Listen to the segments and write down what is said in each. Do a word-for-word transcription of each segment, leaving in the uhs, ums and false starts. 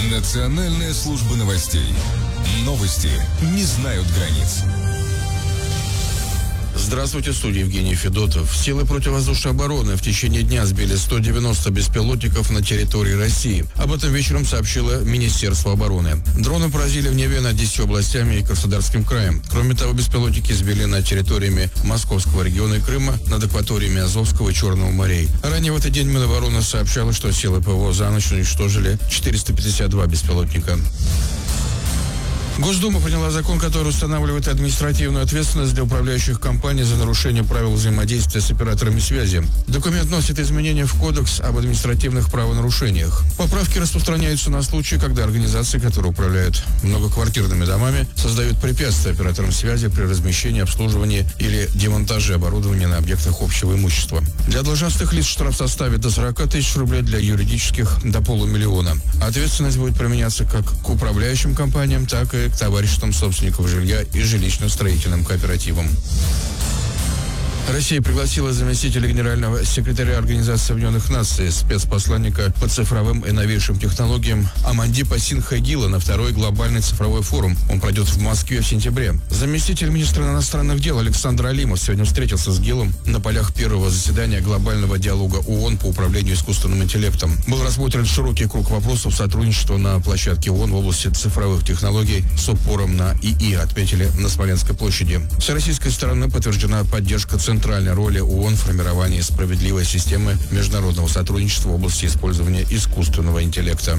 Национальная служба новостей. Новости не знают границ. Здравствуйте, в студии Евгений Федотов. Силы противовоздушной обороны в течение дня сбили сто девяносто беспилотников на территории России. Об этом вечером сообщило Министерство обороны. Дроны поразили в небе над десятью областями и Краснодарским краем. Кроме того, беспилотники сбили над территориями Московского региона и Крыма, над акваториями Азовского и Черного морей. Ранее в этот день Минобороны сообщало, что силы ПВО за ночь уничтожили четыреста пятьдесят два беспилотника. Госдума приняла закон, который устанавливает административную ответственность для управляющих компаний за нарушение правил взаимодействия с операторами связи. Документ вносит изменения в Кодекс об административных правонарушениях. Поправки распространяются на случаи, когда организации, которые управляют многоквартирными домами, создают препятствия операторам связи при размещении, обслуживании или демонтаже оборудования на объектах общего имущества. Для должностных лиц штраф составит до сорок тысяч рублей, для юридических – до полумиллиона. Ответственность будет применяться как к управляющим компаниям, так и к товариществам собственников жилья и жилищно-строительным кооперативам. Россия пригласила заместителя генерального секретаря Организации Объединенных Наций, спецпосланника по цифровым и новейшим технологиям Амандипа Синха-Гилла на второй глобальный цифровой форум. Он пройдет в Москве в сентябре. Заместитель министра иностранных дел Александр Алимов сегодня встретился с Гиллом на полях первого заседания глобального диалога ООН по управлению искусственным интеллектом. Был рассмотрен широкий круг вопросов сотрудничества на площадке ООН в области цифровых технологий с упором на ИИ, отметили на Смоленской площади. С российской стороны подтверждена поддержка центра центральной роли ООН в формировании справедливой системы международного сотрудничества в области использования искусственного интеллекта.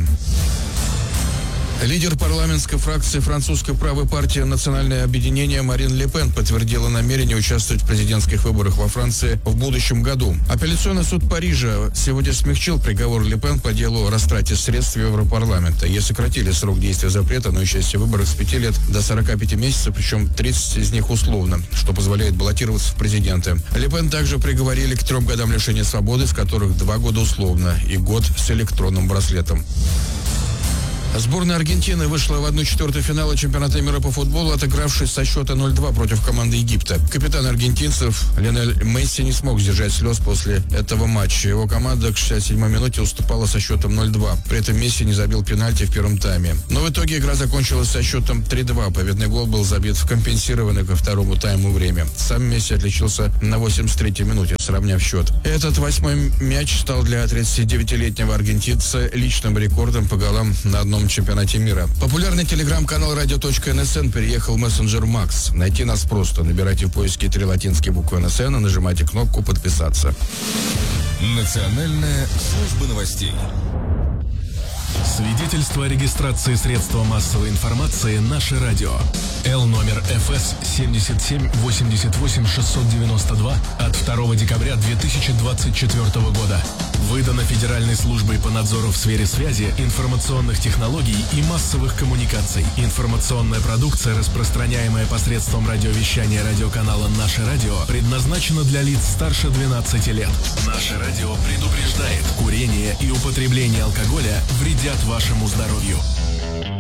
Лидер парламентской фракции французской правой партии «Национальное объединение» Марин Ле Пен подтвердила намерение участвовать в президентских выборах во Франции в будущем году. Апелляционный суд Парижа сегодня смягчил приговор Ле Пен по делу о растрате средств Европарламента. Ей сократили срок действия запрета на участие в выборах с пяти лет до сорока пяти месяцев, причем тридцать из них условно, что позволяет баллотироваться в президенты. Ле Пен также приговорили к трем годам лишения свободы, из которых два года условно и год с электронным браслетом. Сборная Аргентины вышла в одну четвертую финала чемпионата мира по футболу, отыгравшись со счета ноль два против команды Египта. Капитан аргентинцев Лионель Месси не смог сдержать слез после этого матча. Его команда к шестьдесят седьмой минуте уступала со счетом ноль два. При этом Месси не забил пенальти в первом тайме. Но в итоге игра закончилась со счетом три два. Победный гол был забит в компенсированное ко второму тайму время. Сам Месси отличился на восемьдесят третьей минуте, сравняв счет. Этот восьмой мяч стал для тридцатидевятилетнего аргентинца личным рекордом по голам на одном чемпионате мира. Популярный телеграм-канал радио точка эн эс эн переехал в мессенджер Макс. Найти нас просто. Набирайте в поиске три латинские буквы эн эс эн и нажимайте кнопку «Подписаться». Национальная служба новостей. Свидетельство о регистрации средства массовой информации «Наше радио». Л номер эф эс семьдесят семь восемьдесят восемь шестьсот девяносто два от второго декабря две тысячи двадцать четвёртого года. Выдано Федеральной службой по надзору в сфере связи, информационных технологий и массовых коммуникаций. Информационная продукция, распространяемая посредством радиовещания радиоканала «Наше радио», предназначена для лиц старше двенадцати лет. «Наше радио» предупреждает: курение и употребление алкоголя вредят вашему здоровью.